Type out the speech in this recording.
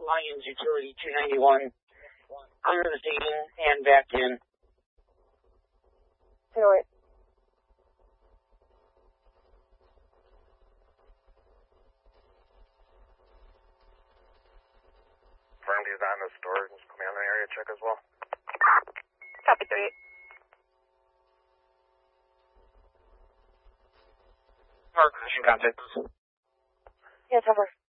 Lions Utility 291, clear the scene and back in. Do it. Confirmed he's on the storage command area check as well. Copy 38. Our position contact. Yes, over.